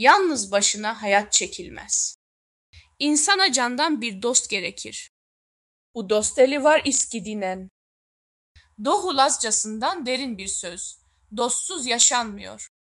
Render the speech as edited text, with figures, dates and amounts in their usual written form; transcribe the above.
Yalnız başına hayat çekilmez. İnsana candan bir dost gerekir. Bu dost eli var iskidinen. Doğu Lazcasından derin bir söz. Dostsuz yaşanmıyor.